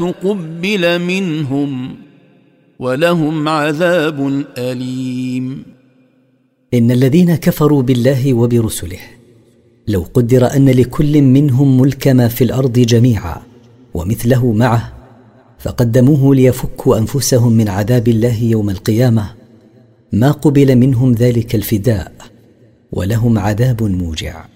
تقبل منهم ولهم عذاب أليم. إن الذين كفروا بالله وبرسله لو قدر أن لكل منهم ملك ما في الأرض جميعا ومثله معه فقدموه ليفكوا أنفسهم من عذاب الله يوم القيامة ما قبل منهم ذلك الفداء ولهم عذاب موجع.